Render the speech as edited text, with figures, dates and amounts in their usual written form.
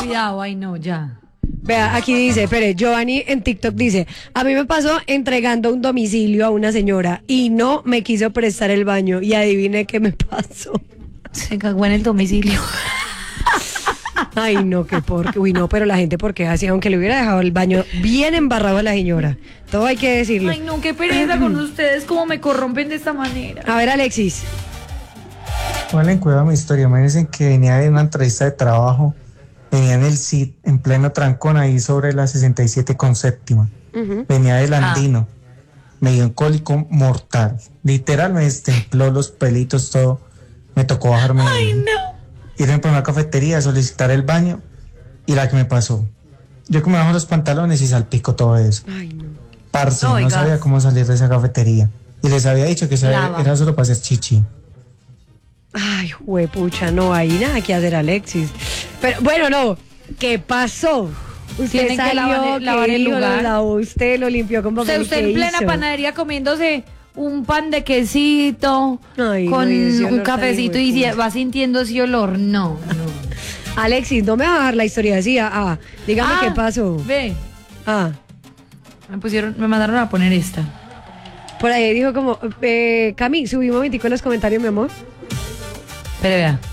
cuidado, ay no, ya. Vea, aquí dice, espere, Giovanni en TikTok dice, a mí me pasó entregando un domicilio a una señora y no me quiso prestar el baño y adivine qué me pasó. Se cagó en el domicilio. Ay, no, qué porque, uy, no, pero la gente porque así, aunque le hubiera dejado el baño bien embarrado a la señora, todo hay que decirlo. Ay no, qué pereza con ustedes, cómo me corrompen de esta manera. A ver, Alexis. Pónganle cuidado a mi historia. Imagínense que venía de una entrevista de trabajo, venía en el CID, en pleno trancón, ahí sobre la 67 con séptima. Venía del Andino. Me dio un cólico mortal. Literal, me destempló los pelitos, todo. Me tocó bajarme. Ay, no. Irme por una cafetería a solicitar el baño. Y la que me pasó. Yo que me bajo los pantalones y salpico todo eso. Ay, no. Parce, Oh, no sabía cómo salir de esa cafetería. Y les había dicho que era solo para hacer chichi. Ay, juepucha, no hay nada que hacer, Alexis. Pero, bueno, no, ¿qué pasó? Usted Tienen que salió, lavar el ¿qué hizo? lugar. Lo lavó usted, lo limpió con O sea, papel. usted ¿qué en plena hizo? panadería comiéndose un pan de quesito, Ay, con no, y ese olor un tan cafecito y hijueputa. va sintiendo ese olor. No, no. Alexis, no me va a dar la historia así. Dígame qué pasó. Ve, me mandaron a poner esta. Por ahí dijo como, Cami, subí un momentico en los comentarios, mi amor. Pero vea.